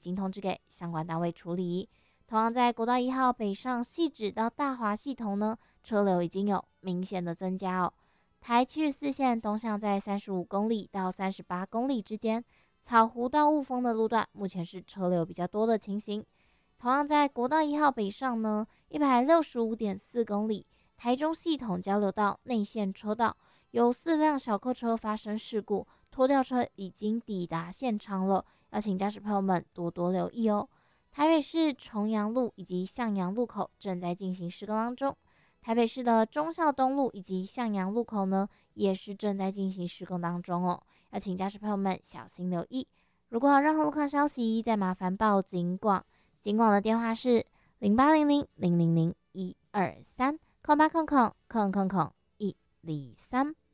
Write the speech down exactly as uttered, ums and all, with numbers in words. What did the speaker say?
经通知给相关单位处理。同样在国道一号北上汐止到大华系统呢，车流已经有明显的增加哦。台七十四线东向在三十五公里到三十八公里之间，草湖到雾峰的路段目前是车流比较多的情形。同样在国道一号北上呢，一百六十五点四公里，台中系统交流道内线车道有四辆小客车发生事故，拖吊车已经抵达现场了，要请驾驶朋友们多多留意哦。台北市重阳路以及向阳路口正在进行施工当中，台北市的忠孝东路以及向阳路口呢，也是正在进行施工当中哦，要请驾驶朋友们小心留意。如果有任何路况消息，再麻烦报警广，警广的电话是零八零零零零零一二三，空八空空空空空一零三。